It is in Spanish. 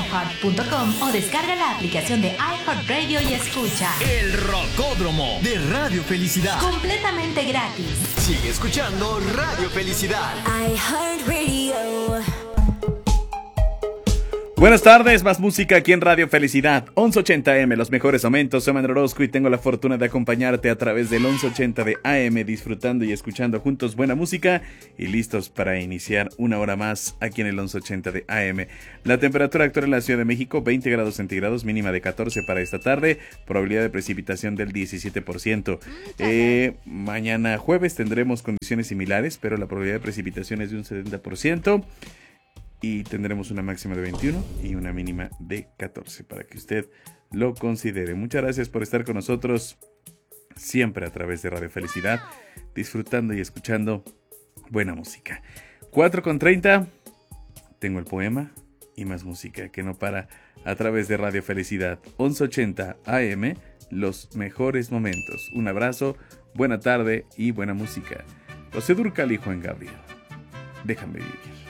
iHeart.com o descarga la aplicación de iHeartRadio y escucha El Rocódromo de Radio Felicidad. completamente gratis. Sigue escuchando Radio Felicidad. iHeartRadio. Buenas tardes, más música aquí en Radio Felicidad, 1180 AM, los mejores momentos. Soy Manuel Orozco y tengo la fortuna de acompañarte a través del 1180 de AM, disfrutando y escuchando juntos buena música y listos para iniciar una hora más aquí en el 1180 de AM. La temperatura actual en la Ciudad de México, 20 grados centígrados, mínima de 14 para esta tarde, probabilidad de precipitación del 17%. Mañana jueves tendremos condiciones similares, pero la probabilidad de precipitación es de un 70%. Y tendremos una máxima de 21 y una mínima de 14 para que usted lo considere. Muchas gracias por estar con nosotros siempre a través de Radio Felicidad, disfrutando y escuchando buena música. 4:30, tengo el poema y más música que no para a través de Radio Felicidad, 1180 AM, los mejores momentos. Un abrazo, buena tarde y buena música. José Durcal y Juan Gabriel, déjame vivir.